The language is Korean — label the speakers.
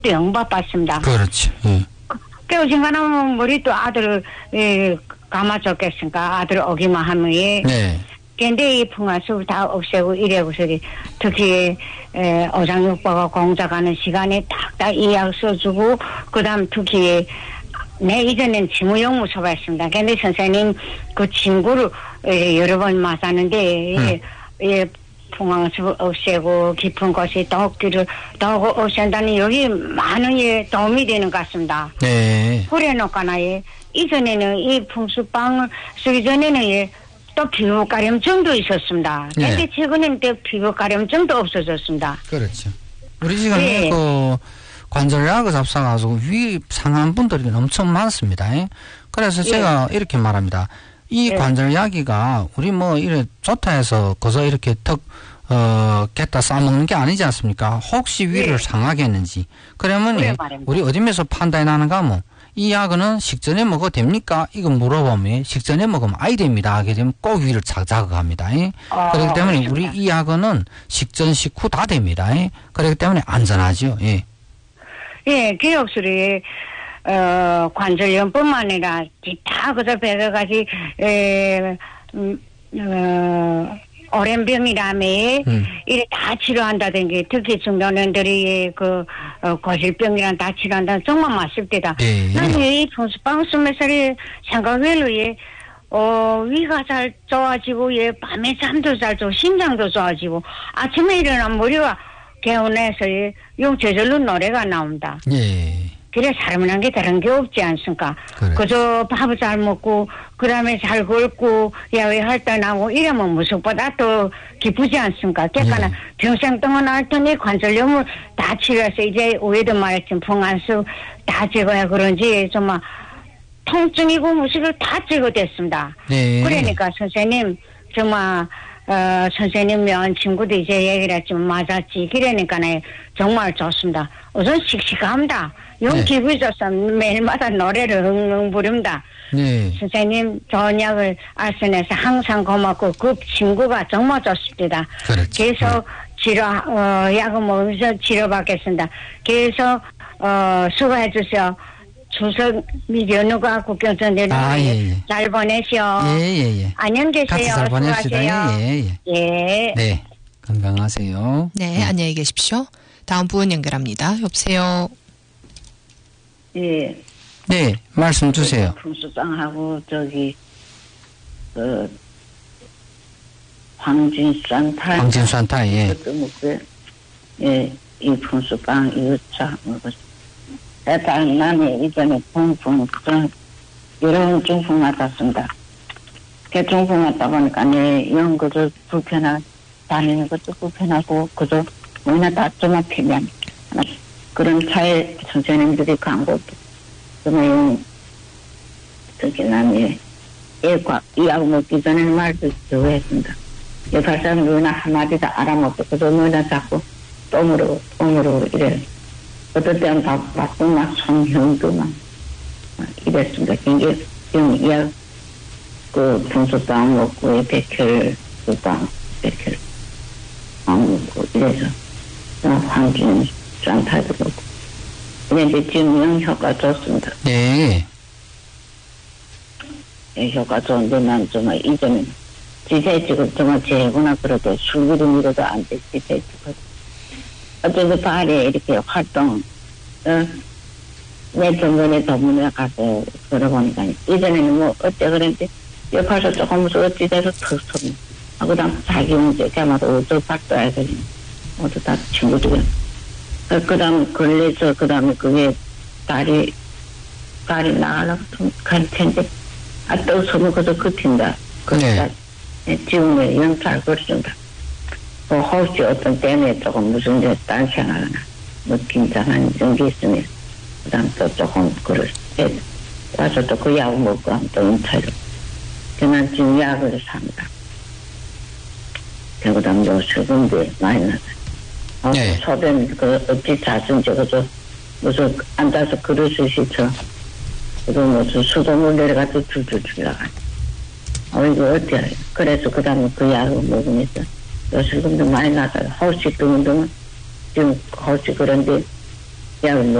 Speaker 1: 영받았습니다.
Speaker 2: 그렇지. 예.
Speaker 1: 깨우신가는 머리 또 아들을 감아줬겠으니까 아들 오기만 하면 예.
Speaker 2: 네.
Speaker 1: 근데 이 풍화수 다 없애고 이래고서 특히 오장육부가 공작하는 시간에 딱딱 이약 써주고 그다음 특히 내 이전엔 지무용무 써봤습니다. 근데 선생님 그 친구를 여러 번 만났는데 풍화수 없애고 깊은 곳에 더욱기를 더욱 없앤다니 여기 많은 도움이 되는 것 같습니다.
Speaker 2: 네.
Speaker 1: 그래 놓거나 이전에는 이 풍수방을 쓰기 전에는 또 피부 가려움증도 있었습니다. 그런데
Speaker 2: 네.
Speaker 1: 최근에는 또 피부 가려움증도 없어졌습니다.
Speaker 2: 그렇죠. 우리 지금
Speaker 1: 네.
Speaker 2: 그 관절약을 잡숴가지고 위 상한 분들이 엄청 많습니다. 그래서 제가 이렇게 말합니다. 이 관절약이가 우리 뭐 이래 좋다 해서 거기서 이렇게 깼다 싸먹는 게 아니지 않습니까? 혹시 위를 상하게 했는지. 그러면 우리 어디면서 판단이 나는가 하면 이 약은 식전에 먹어도 됩니까? 이거 물어보면 식전에 먹으면 아이 됩니다. 하게 되면 꼭 위를 자극합니다. 그렇기 때문에 우리 이 약은 식전 식후 다 됩니다. 그렇기 때문에 안전하죠. 예.
Speaker 1: 예, 기억술이 관절염뿐만 아니라 다 그저 배가가지 오랜병이라며 이래 다 치료한다든지 특히 중년년들이 그 고질병이랑 다 치료한다는 정말 맞습니다. 나는 이 풍수방 스매살이 생각외로 위가 잘 좋아지고 밤에 잠도 잘 자고 심장도 좋아지고 아침에 일어나면 머리가 개운해서 저절로 노래가 나온다.
Speaker 2: 예.
Speaker 1: 그래 사람이란 게 다른 게 없지 않습니까?
Speaker 2: 그래.
Speaker 1: 그저 밥을 잘 먹고 그다음에 잘 걷고 야외 활동하고 이러면 무엇보다 또 기쁘지 않습니까? 그러니까 평생 동안 앓던 이 관절염을 다 치료해서 이제 위에도 말했지만 풍한수 다 제거해 그런지 정말 통증이고 무엇이고 다 제거됐습니다.
Speaker 2: 네.
Speaker 1: 그러니까 선생님 정말 선생님 면 친구도 이제 얘기를 했지만 맞았지. 그러니까 정말 좋습니다. 우선 씩씩합니다. 용 기분이 좋습니다. 매일마다 노래를 흥흥 부릅니다.
Speaker 2: 네.
Speaker 1: 선생님 좋은 약을 알선해서 항상 고맙고 그 친구가 정말 좋습니다.
Speaker 2: 그렇죠.
Speaker 1: 계속 약을 먹으면서 치료받겠습니다. 계속 수고해 주세요. 추석 연휴가 국경선 되는 잘 보내시오.
Speaker 2: 예.
Speaker 1: 안녕 계세요.
Speaker 2: 같이 잘 보내시다.
Speaker 1: 예.
Speaker 2: 네. 건강하세요.
Speaker 3: 네, 안녕히 계십시오. 다음 분 연결합니다. 여보세요.
Speaker 1: 예.
Speaker 2: 네, 말씀 주세요.
Speaker 1: 풍수빵하고 황진산타.
Speaker 2: 예.
Speaker 1: 그것도 먹고요. 예, 이 풍수빵 이거 참 먹었어요. 일단 나는 이전에 여러 중풍 맞았습니다. 그 중풍 맞다 보니까 영 그저 불편하고 다니는 것도 불편하고 그저 뭐나 다 좀 앞이면 그런 차에 선생님들이 광고 정말 나는 이 약 먹기 전에 말도 저거 했습니다. 여덟 사람 누나 한마디 다 알아먹고 그저 누나 자꾸 똥으로 이래. 어떨 때는 바쁘고 막 성형도 막 이랬습니다. 굉장히 지금 그 분수빵 먹고 백혈 빵 먹고 이래서 황진 산타도 먹고 그런데 지금 영효과 좋습니다.
Speaker 2: 네.
Speaker 1: 효과 좋은데 난 정말 이전에 지세지고 정말 재구나 그래도 술기름 이래도 안 돼. 지세지고 어쩌고 발에 이렇게 활동 내 병원에 도문에 가서 걸어보니까 이전에는 뭐 어째 그랬는데 옆 가서 조금 어찌 돼서 턱 섭니다. 그 다음 자기 문제 걔마다 어쩔 박도 해서 모두 다 친구들은 그 다음 걸려서 그 다음에 그게 다리 나가려고 갈 텐데 또 서면 그저 긋힌다. 지금은 영잘 걸어준다. 혹시 어떤 때문에 조금 무슨 딴 생각하나 뭐 긴장한 이런 게 있으면 그 다음 또 조금 와서 또 그 약을 먹고 하면 또 인차로 저는 지금 약을 삽니다. 그 다음 요 수분도 많이 나서 소변 그 어찌 자순 저거 무슨 앉아서 그릇을 씻어 그리고 무슨 수돗물 내려가서 줄줄 나가 이거 어때요? 그래서 그 다음에 그 약을 먹으면서 요술금도 많이 나가요. 혹시 그 운동은 지금 혹시 그런데 약을